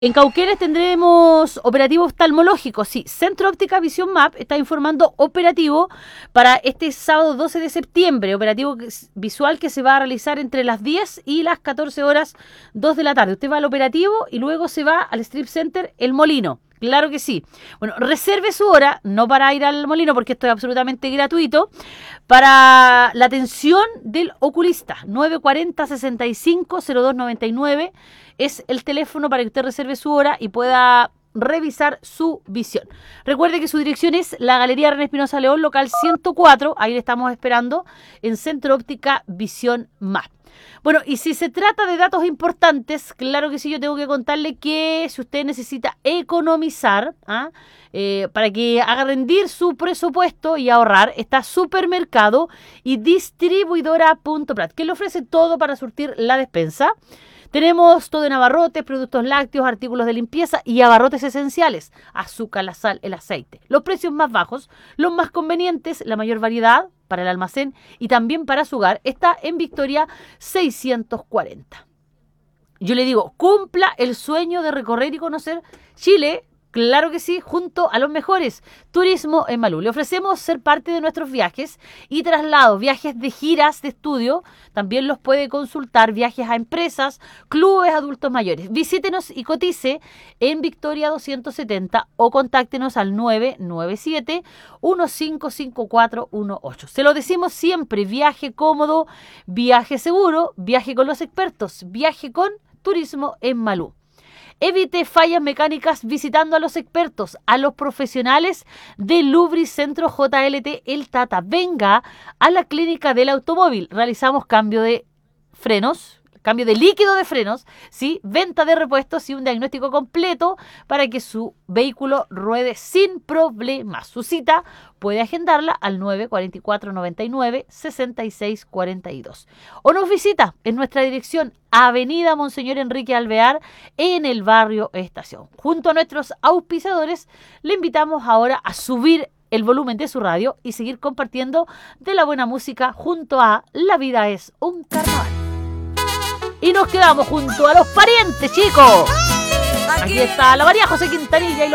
En Cauquenes tendremos operativo oftalmológico. Sí, Centro Óptica Visión Map está informando operativo para este sábado 12 de septiembre. Operativo visual que se va a realizar entre las 10 y las 14 horas 2 de la tarde. Usted va al operativo y luego se va al Strip Center El Molino. Claro que sí. Bueno, reserve su hora, no para ir al Molino porque esto es absolutamente gratuito, para la atención del oculista. 940-65-0299 es el teléfono para que usted reserve su hora y pueda revisar su visión. Recuerde que su dirección es la Galería René Espinosa León, local 104. Ahí le estamos esperando en Centro Óptica Visión Map. Bueno, y si se trata de datos importantes, claro que sí, yo tengo que contarle que si usted necesita economizar, para que haga rendir su presupuesto y ahorrar, está Supermercado y Distribuidora Punto Prat, que le ofrece todo para surtir la despensa. Tenemos todo en abarrotes, productos lácteos, artículos de limpieza y abarrotes esenciales, azúcar, la sal, el aceite. Los precios más bajos, los más convenientes, la mayor variedad para el almacén y también para su hogar está en Victoria 640. Yo le digo, cumpla el sueño de recorrer y conocer Chile. Claro que sí, junto a los mejores. Turismo en Malú. Le ofrecemos ser parte de nuestros viajes y traslados, viajes de giras de estudio. También los puede consultar, viajes a empresas, clubes adultos mayores. Visítenos y cotice en Victoria 270 o contáctenos al 997-155418. Se lo decimos siempre, viaje cómodo, viaje seguro, viaje con los expertos, viaje con Turismo en Malú. Evite fallas mecánicas visitando a los expertos, a los profesionales de Lubricentro JLT El Tata. Venga a la clínica del automóvil. Realizamos cambio de frenos, cambio de líquido de frenos, ¿sí? Venta de repuestos y un diagnóstico completo para que su vehículo ruede sin problemas. Su cita puede agendarla al 944-99-6642. O nos visita en nuestra dirección Avenida Monseñor Enrique Alvear en el barrio Estación. Junto a nuestros auspiciadores le invitamos ahora a subir el volumen de su radio y seguir compartiendo de la buena música junto a La Vida es un Carnaval. Y nos quedamos junto a los parientes, chicos. Aquí está la María José Quintanilla y